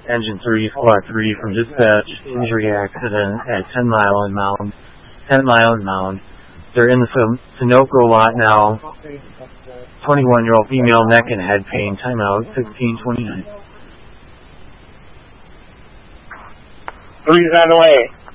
Engine 3, Squad 3 from dispatch. Injury accident at 10 Mile and Mound. They're in the Sunoco lot now. 21-year-old female, neck and head pain. Timeout 16:29. Police on the way.